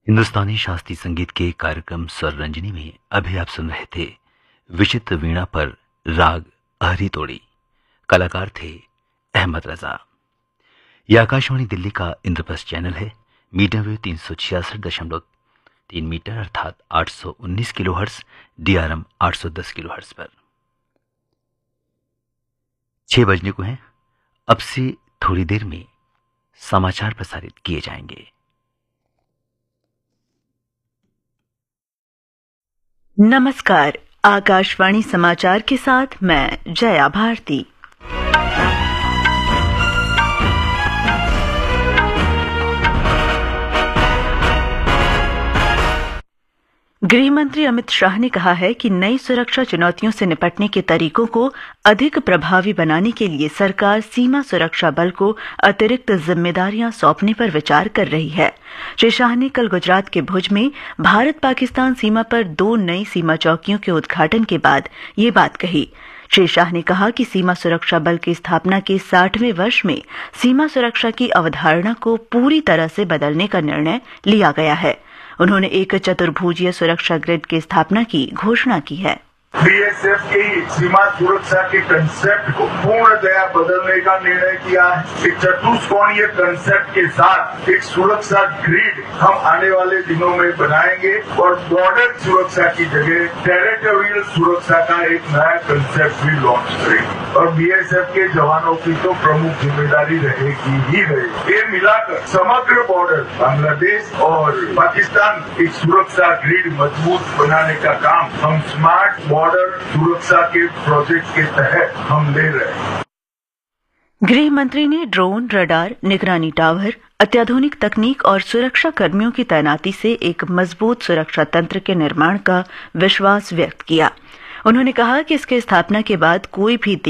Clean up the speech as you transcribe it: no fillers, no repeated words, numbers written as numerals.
हिंदुस्तानी शास्त्रीय संगीत के कार्यक्रम स्वर रंजनी में अभी आप सुन रहे थे विचित्र वीणा पर राग अहरी तोड़ी। कलाकार थे अहमद रजा। यह आकाशवाणी दिल्ली का इंद्रप्रस्थ चैनल है। मीडियम वेव 366.3 मीटर अर्थात 819 किलोहर्ट्ज, DRM 810 किलोहर्ट्ज पर। 6 बजने को हैं। अब से थोड़ी देर में समाचार प्रसारित किए जाएंगे। नमस्कार, आकाशवाणी समाचार के साथ मैं जया भारती। गृह मंत्री अमित शाह ने कहा है कि नई सुरक्षा चुनौतियों से निपटने के तरीकों को अधिक प्रभावी बनाने के लिए सरकार सीमा सुरक्षा बल को अतिरिक्त जिम्मेदारियां सौंपने पर विचार कर रही है। श्री शाह ने कल गुजरात के भुज में भारत पाकिस्तान सीमा पर 2 नई सीमा चौकियों के उद्घाटन के बाद ये बात कही। श्री शाह ने कहा कि सीमा सुरक्षा बल की स्थापना के 60वें वर्ष में सीमा सुरक्षा की अवधारणा को पूरी तरह से बदलने का निर्णय लिया गया है। उन्होंने एक चतुर्भुजीय सुरक्षा ग्रिड की स्थापना की घोषणा की है। बीएसएफ की सीमा सुरक्षा के कंसेप्ट को पूर्णतया बदलने का निर्णय किया है। एक चतुष्कोणीय कंसेप्ट के साथ एक सुरक्षा ग्रिड हम आने वाले दिनों में बनाएंगे और बॉर्डर सुरक्षा की जगह टेरिटोरियल सुरक्षा का एक नया कंसेप्ट भी लॉन्च करेंगे। और बीएसएफ के जवानों की तो प्रमुख जिम्मेदारी रहेगी ही रहेगी। ये मिलाकर समग्र बॉर्डर बांग्लादेश और पाकिस्तान एक सुरक्षा ग्रिड मजबूत बनाने का काम हम स्मार्ट बॉर्डर सुरक्षा के प्रोजेक्ट के तहत हम ले रहे हैं। गृह मंत्री ने ड्रोन, रडार, निगरानी टावर, अत्याधुनिक तकनीक और सुरक्षा कर्मियों की तैनाती से एक मजबूत सुरक्षा तंत्र के निर्माण का विश्वास व्यक्त किया। उन्होंने कहा कि इसके स्थापना के बाद कोई भी